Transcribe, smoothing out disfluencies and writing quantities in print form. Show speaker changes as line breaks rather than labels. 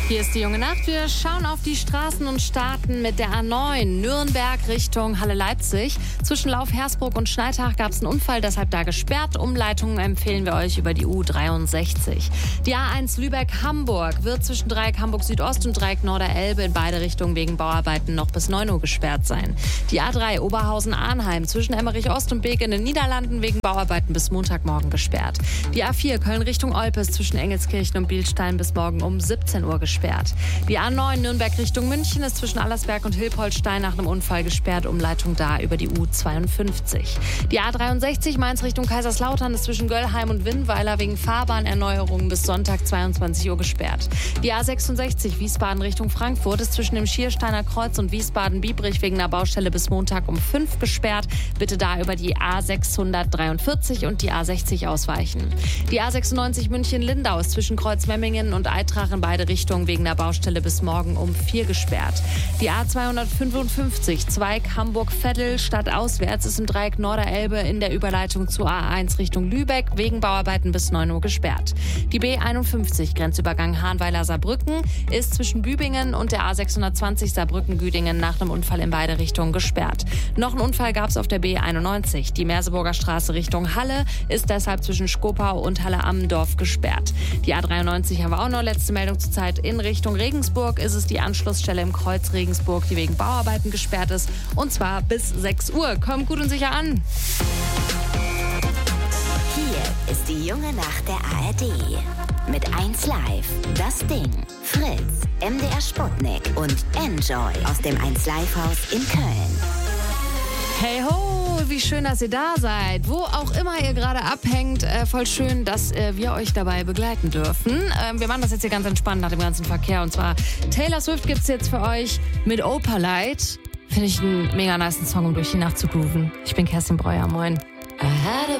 Hier ist die junge Nacht. Wir schauen auf die Straßen und starten mit der A9 Nürnberg Richtung Halle-Leipzig. Zwischen Lauf-Hersbruck und Schneitach gab es einen Unfall, deshalb da gesperrt. Umleitungen empfehlen wir euch über die U63. Die A1 Lübeck-Hamburg wird zwischen Dreieck Hamburg-Südost und Dreieck Norderelbe in beide Richtungen wegen Bauarbeiten noch bis 9 Uhr gesperrt sein. Die A3 Oberhausen-Arnheim zwischen Emmerich-Ost und Beek in den Niederlanden wegen Bauarbeiten bis Montagmorgen gesperrt. Die A4 Köln Richtung Olpes zwischen Engelskirchen und Bielstein bis morgen um 17 Uhr gesperrt. Die A9 Nürnberg Richtung München ist zwischen Allersberg und Hilpoltstein nach einem Unfall gesperrt. Umleitung da über die U52. Die A63 Mainz Richtung Kaiserslautern ist zwischen Göllheim und Winnweiler wegen Fahrbahnerneuerungen bis Sonntag 22 Uhr gesperrt. Die A66 Wiesbaden Richtung Frankfurt ist zwischen dem Schiersteiner Kreuz und Wiesbaden-Biebrich wegen einer Baustelle bis Montag um 5 gesperrt. Bitte da über die A643 und die A60 ausweichen. Die A96 München-Lindau ist zwischen Kreuzmemmingen und Eitrach in beide Richtungen wegen der Baustelle bis morgen um 4 gesperrt. Die A255 Zweig Hamburg-Veddel stadtauswärts ist im Dreieck Norderelbe in der Überleitung zur A1 Richtung Lübeck wegen Bauarbeiten bis 9 Uhr gesperrt. Die B51 Grenzübergang Hahnweiler-Saarbrücken ist zwischen Bübingen und der A620 Saarbrücken-Güdingen nach einem Unfall in beide Richtungen gesperrt. Noch einen Unfall gab es auf der B91. Die Merseburger Straße Richtung Halle ist deshalb zwischen Skopau und Halle-Ammendorf gesperrt. Die A93 haben wir auch noch. Letzte Meldung zur Zeit. In Richtung Regensburg ist es die Anschlussstelle im Kreuz Regensburg, die wegen Bauarbeiten gesperrt ist. Und zwar bis 6 Uhr. Kommt gut und sicher an.
Hier ist die junge Nacht der ARD. Mit 1 Live, Das Ding, Fritz, MDR Sputnik und Enjoy aus dem 1 Live Haus in Köln.
Hey ho, wie schön, dass ihr da seid. Wo auch immer ihr gerade abhängt, voll schön, dass wir euch dabei begleiten dürfen. Wir machen das jetzt hier ganz entspannt nach dem ganzen Verkehr. Und zwar Taylor Swift gibt's jetzt für euch mit Opalite. Finde ich einen mega nicen Song, um durch die Nacht zu grooven. Ich bin Kerstin Breuer, moin.